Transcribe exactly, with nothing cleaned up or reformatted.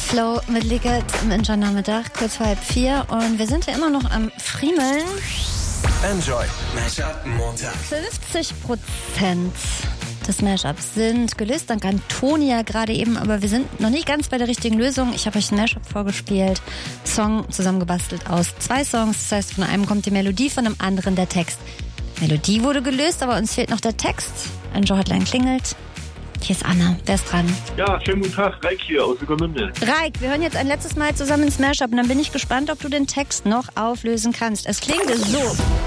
Flow mit Liget im Enjoy-Nachmittag, kurz vor halb vier. Und wir sind ja immer noch am Friemeln. Enjoy Mashup Montag. fünfzig Prozent des Mashups sind gelöst, dank Antonia gerade eben, aber wir sind noch nicht ganz bei der richtigen Lösung. Ich habe euch ein Mashup vorgespielt, Song zusammengebastelt aus zwei Songs. Das heißt, von einem kommt die Melodie, von dem anderen der Text. Melodie wurde gelöst, aber uns fehlt noch der Text. Enjoy Hotline klingelt. Hier ist Anna. Wer ist dran? Ja, schönen guten Tag. Reik hier aus Ueckermünde. Reik, wir hören jetzt ein letztes Mal zusammen ins Mashup und dann bin ich gespannt, ob du den Text noch auflösen kannst. Es klingt so.